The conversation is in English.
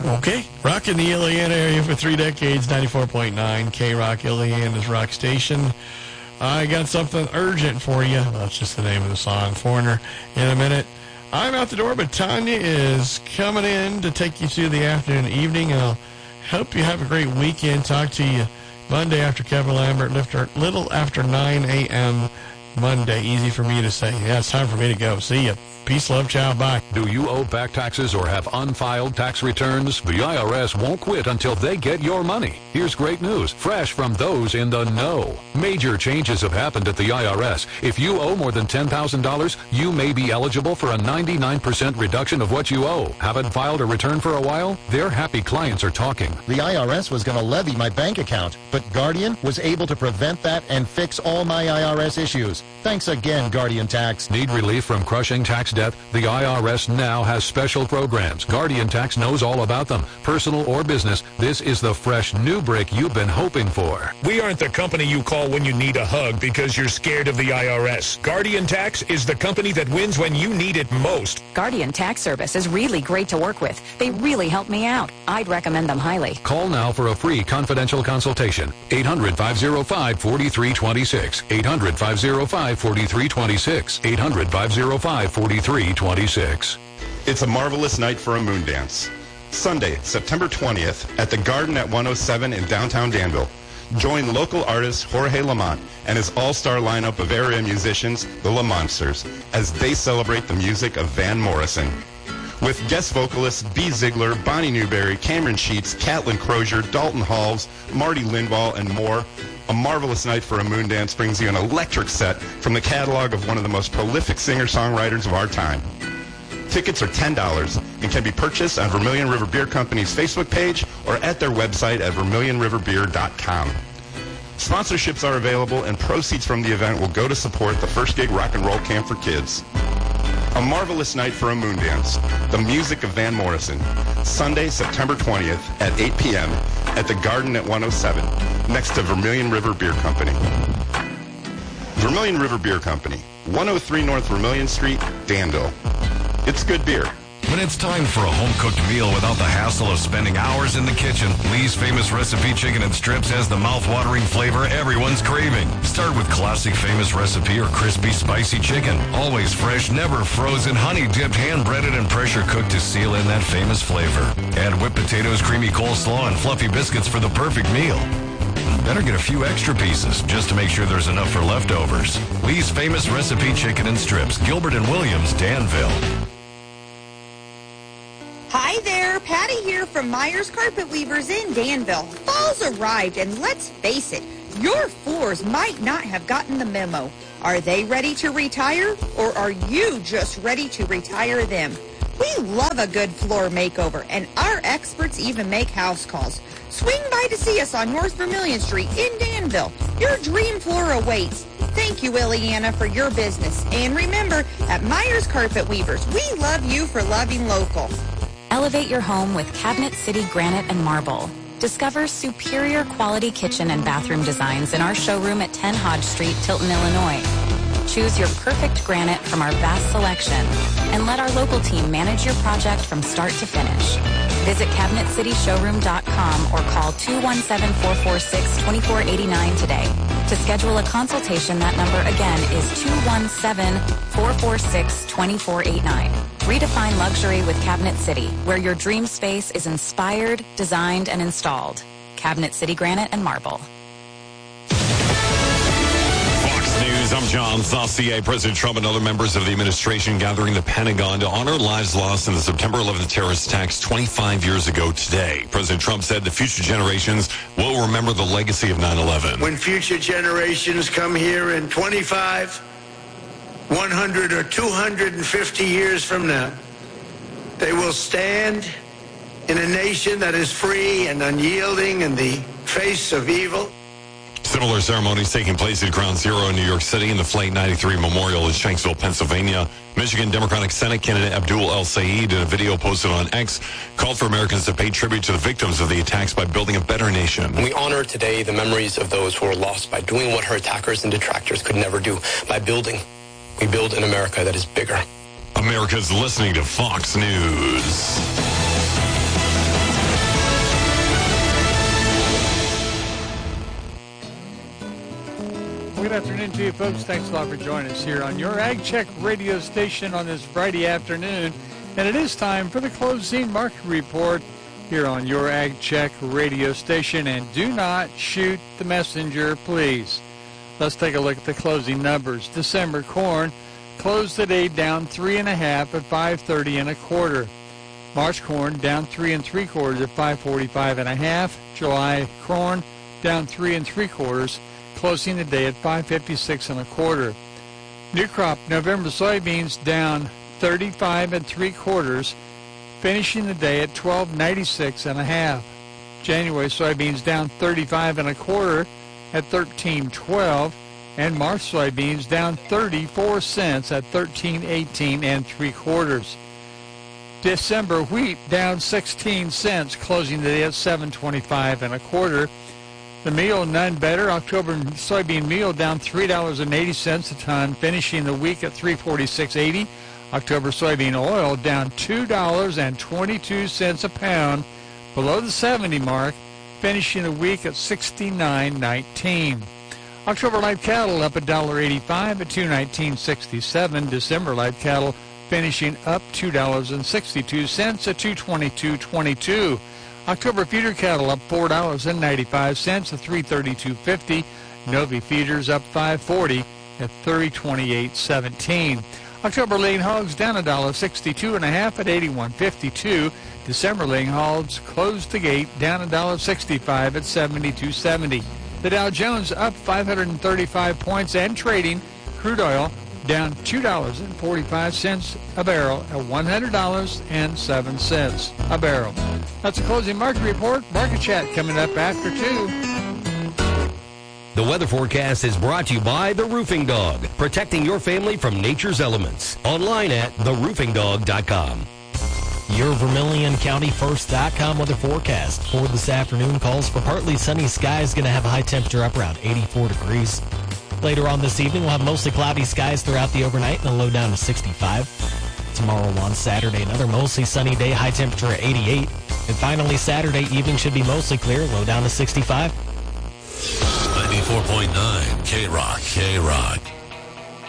Okay. Rocking the Iliana area for 3 decades, 94.9 K-Rock, Iliana's rock station. I got something urgent for you. Well, that's just the name of the song, Foreigner, in a minute. I'm out the door, but Tanya is coming in to take you through the afternoon and evening, and I'll hope you have a great weekend. Talk to you Monday after Kevin Lambert, little after 9 a.m. Monday. Easy for me to say. Yeah, it's time for me to go. See ya. Peace, love, ciao, bye. Do you owe back taxes or have unfiled tax returns? The IRS won't quit until they get your money. Here's great news, fresh from those in the know. Major changes have happened at the IRS. If you owe more than $10,000, you may be eligible for a 99% reduction of what you owe. Haven't filed a return for a while? Their happy clients are talking. The IRS was going to levy my bank account, but Guardian was able to prevent that and fix all my IRS issues. Thanks again, Guardian Tax. Need relief from crushing tax debt? The IRS now has special programs. Guardian Tax knows all about them. Personal or business, this is the fresh new break you've been hoping for. We aren't the company you call when you need a hug because you're scared of the IRS. Guardian Tax is the company that wins when you need it most. Guardian Tax Service is really great to work with. They really help me out. I'd recommend them highly. Call now for a free confidential consultation. 800-505-4326. 800-505-4326. 800-505-4326. It's a marvelous night for a moon dance. Sunday, September 20th at the Garden at 107 in downtown Danville. Join local artist Jorge Lamont and his all-star lineup of area musicians, the Lamontsters, as they celebrate the music of Van Morrison. With guest vocalists B. Ziegler, Bonnie Newberry, Cameron Sheets, Catlin Crozier, Dalton Halls, Marty Lindwall, and more, a marvelous night for a moon dance brings you an electric set from the catalog of one of the most prolific singer-songwriters of our time. Tickets are $10 and can be purchased on Vermilion River Beer Company's Facebook page or at their website at vermilionriverbeer.com. Sponsorships are available and proceeds from the event will go to support the First Gig Rock and Roll Camp for Kids. A marvelous night for a moon dance. The music of Van Morrison. Sunday, September 20th at 8 p.m. at the Garden at 107, next to Vermilion River Beer Company. Vermilion River Beer Company, 103 North Vermilion Street, Danville. It's good beer. When it's time for a home-cooked meal without the hassle of spending hours in the kitchen, Lee's Famous Recipe Chicken and Strips has the mouth-watering flavor everyone's craving. Start with classic Famous Recipe or crispy, spicy chicken. Always fresh, never frozen, honey-dipped, hand-breaded, and pressure-cooked to seal in that famous flavor. Add whipped potatoes, creamy coleslaw, and fluffy biscuits for the perfect meal. Better get a few extra pieces just to make sure there's enough for leftovers. Lee's Famous Recipe Chicken and Strips, Gilbert and Williams, Danville. Hi there, Patty here from Myers Carpet Weavers in Danville. Fall's arrived, and let's face it, your floors might not have gotten the memo. Are they ready to retire, or are you just ready to retire them? We love a good floor makeover, and our experts even make house calls. Swing by to see us on North Vermilion Street in Danville. Your dream floor awaits. Thank you, Iliana, for your business. And remember, at Myers Carpet Weavers, we love you for loving local. Elevate your home with Cabinet City Granite and Marble. Discover superior quality kitchen and bathroom designs in our showroom at 10 Hodge Street, Tilton, Illinois. Choose your perfect granite from our vast selection and let our local team manage your project from start to finish. Visit CabinetCityShowroom.com or call 217-446-2489 today. To schedule a consultation, that number again is 217-446-2489. Redefine luxury with Cabinet City, where your dream space is inspired, designed, and installed. Cabinet City Granite and Marble. Fox News, I'm John Saucier. President Trump and other members of the administration gathering the Pentagon to honor lives lost in the September 11th terrorist attacks 25 years ago today. President Trump said the future generations will remember the legacy of 9/11. When future generations come here in 25, 100 or 250 years from now, they will stand in a nation that is free and unyielding in the face of evil. Similar ceremonies taking place at Ground Zero in New York City and the Flight 93 Memorial in Shanksville, Pennsylvania. Michigan Democratic Senate candidate Abdul El Sayed, in a video posted on X, called for Americans to pay tribute to the victims of the attacks by building a better nation. We honor today the memories of those who were lost by doing what her attackers and detractors could never do, by building. We build an America that is bigger. America's listening to Fox News. afternoon to you, folks. Thanks a lot for joining us here on your Ag Check radio station on this Friday afternoon. And it is time for the closing market report here on your Ag Check radio station. And do not shoot the messenger, please. Let's take a look at the closing numbers. December corn closed the day down 3.5 at 5.30 1/4. March corn down 3 3/4 at 5.45 1/2. July corn down 3 3/4, closing the day at 5.56 1/4. New crop November soybeans down 35 3/4, finishing the day at 12.96 1/2. January soybeans down 35 1/4 at 13.12, and March soybeans down 34 cents at 13.18 3/4. December wheat down 16 cents, closing the day at 7.25 1/4. The meal, none better. October soybean meal down $3.80 a ton, finishing the week at $3.46.80. October soybean oil down $2.22 a pound, below the 70 mark, finishing the week at $69.19. October live cattle up $1.85 at $219.67. December live cattle finishing up $2.62 at $222.22. October feeder cattle up $4.95 at $332.50. Novi feeders up $5.40 at $328.17. October laying hogs down $1.62 1/2 at $81.52. December laying hogs closed the gate down $1.65 at $72.70. The Dow Jones up 535 points and trading. Crude oil down $2.45 a barrel at $100.07 a barrel. That's a closing market report. Market chat coming up after 2. The weather forecast is brought to you by The Roofing Dog, protecting your family from nature's elements. Online at theroofingdog.com. Your VermilionCountyFirst.com weather forecast for this afternoon calls for partly sunny skies, going to have a high temperature up around 84 degrees. Later on this evening, we'll have mostly cloudy skies throughout the overnight and a low down to 65. Tomorrow on Saturday, another mostly sunny day, high temperature at 88. And finally, Saturday evening should be mostly clear, low down to 65. 94.9 K-Rock.